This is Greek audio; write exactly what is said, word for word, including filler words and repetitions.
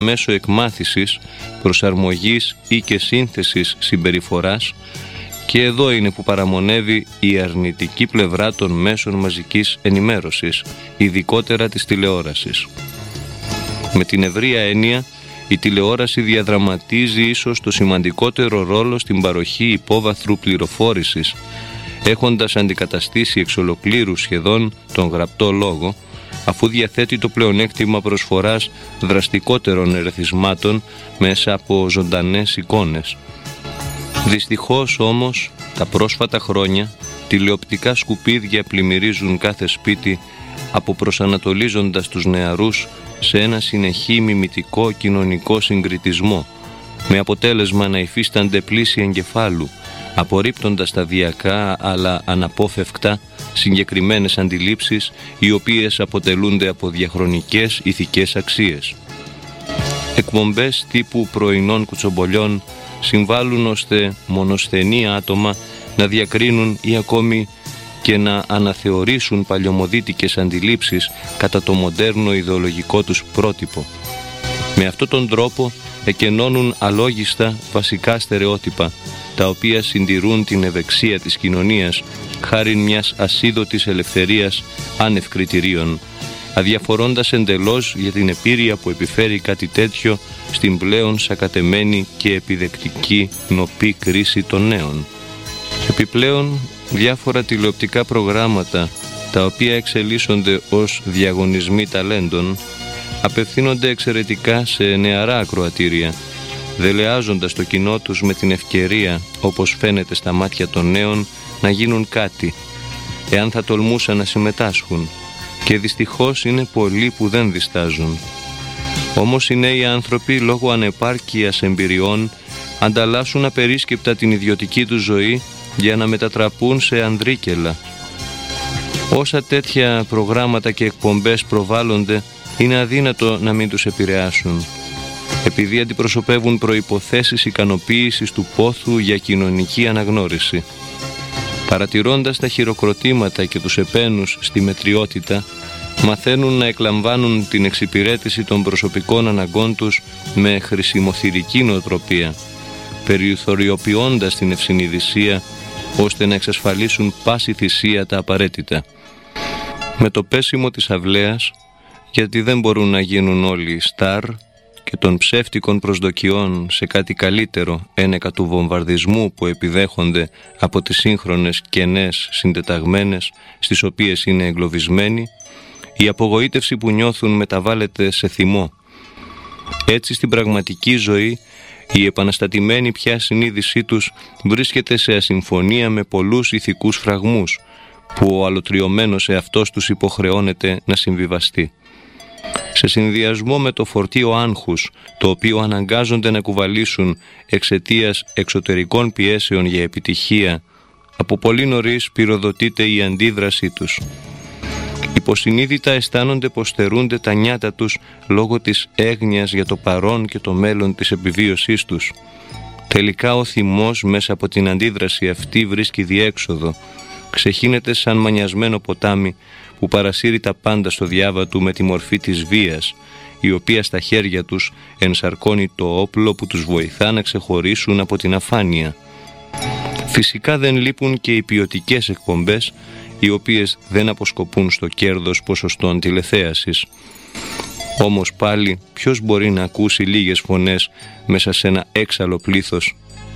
μέσω εκμάθησης, προσαρμογής ή και σύνθεσης συμπεριφοράς, και εδώ είναι που παραμονεύει η αρνητική πλευρά των μέσων μαζικής ενημέρωσης, ειδικότερα της τηλεόρασης. Με την ευρεία έννοια, η τηλεόραση διαδραματίζει ίσως το σημαντικότερο ρόλο στην παροχή υπόβαθρου πληροφόρησης, έχοντας αντικαταστήσει εξ ολοκλήρου σχεδόν τον γραπτό λόγο, αφού διαθέτει το πλεονέκτημα προσφοράς δραστικότερων ερεθισμάτων μέσα από ζωντανές εικόνες. Δυστυχώς όμως, τα πρόσφατα χρόνια, τηλεοπτικά σκουπίδια πλημμυρίζουν κάθε σπίτι, αποπροσανατολίζοντας τους νεαρούς σε ένα συνεχή μιμητικό κοινωνικό συγκριτισμό, με αποτέλεσμα να υφίστανται πλήση εγκεφάλου, απορρίπτοντας σταδιακά αλλά αναπόφευκτα συγκεκριμένες αντιλήψεις, οι οποίες αποτελούνται από διαχρονικές ηθικές αξίες. Εκπομπές τύπου πρωινών κουτσομπολιών συμβάλλουν ώστε μονοσθενή άτομα να διακρίνουν ή ακόμη και να αναθεωρήσουν παλιωμοδίτικες αντιλήψεις κατά το μοντέρνο ιδεολογικό τους πρότυπο. Με αυτόν τον τρόπο εκενώνουν αλόγιστα βασικά στερεότυπα, τα οποία συντηρούν την ευεξία της κοινωνίας χάριν μιας ασίδωτης ελευθερίας άνευ κριτηρίων, αδιαφορώντας εντελώς για την επίρρεια που επιφέρει κάτι τέτοιο στην πλέον σακατεμένη και επιδεκτική νοπή κρίση των νέων. Επιπλέον, διάφορα τηλεοπτικά προγράμματα, τα οποία εξελίσσονται ως διαγωνισμοί ταλέντων, απευθύνονται εξαιρετικά σε νεαρά ακροατήρια, δελεάζοντας το κοινό τους με την ευκαιρία, όπως φαίνεται στα μάτια των νέων, να γίνουν κάτι, εάν θα τολμούσαν να συμμετάσχουν, και δυστυχώς είναι πολλοί που δεν διστάζουν. Όμως οι νέοι άνθρωποι, λόγω ανεπάρκειας εμπειριών, ανταλλάσσουν απερίσκεπτα την ιδιωτική τους ζωή για να μετατραπούν σε ανδρίκελα. Όσα τέτοια προγράμματα και εκπομπές προβάλλονται, είναι αδύνατο να μην τους επηρεάσουν, επειδή αντιπροσωπεύουν προϋποθέσεις ικανοποίησης του πόθου για κοινωνική αναγνώριση. Παρατηρώντας τα χειροκροτήματα και τους επένους στη μετριότητα, μαθαίνουν να εκλαμβάνουν την εξυπηρέτηση των προσωπικών αναγκών τους με χρησιμοθυρική νοοτροπία, περιθωριοποιώντας την ευσυνειδησία ώστε να εξασφαλίσουν πάση θυσία τα απαραίτητα. Με το πέσιμο της αυλαίας, γιατί δεν μπορούν να γίνουν όλοι στάρ, και των ψεύτικων προσδοκιών σε κάτι καλύτερο ένεκα του βομβαρδισμού που επιδέχονται από τις σύγχρονες κενές συντεταγμένες στις οποίες είναι εγκλωβισμένοι, η απογοήτευση που νιώθουν μεταβάλλεται σε θυμό. Έτσι στην πραγματική ζωή η επαναστατημένη πια συνείδησή τους βρίσκεται σε ασυμφωνία με πολλούς ηθικούς φραγμούς που ο αλωτριωμένος εαυτός τους υποχρεώνεται να συμβιβαστεί. Σε συνδυασμό με το φορτίο άγχους, το οποίο αναγκάζονται να κουβαλήσουν εξαιτίας εξωτερικών πιέσεων για επιτυχία, από πολύ νωρίς πυροδοτείται η αντίδρασή τους. Υποσυνείδητα αισθάνονται πως στερούνται τα νιάτα τους λόγω της έγνοιας για το παρόν και το μέλλον της επιβίωσής τους. Τελικά ο θυμός μέσα από την αντίδραση αυτή βρίσκει διέξοδο, ξεχύνεται σαν μανιασμένο ποτάμι που παρασύρει τα πάντα στο διάβα του με τη μορφή της βίας, η οποία στα χέρια τους ενσαρκώνει το όπλο που τους βοηθά να ξεχωρίσουν από την αφάνεια. Φυσικά δεν λείπουν και οι ποιοτικές εκπομπές, οι οποίες δεν αποσκοπούν στο κέρδος ποσοστών τηλεθέασης. Όμως πάλι ποιος μπορεί να ακούσει λίγες φωνές μέσα σε ένα έξαλλο πλήθος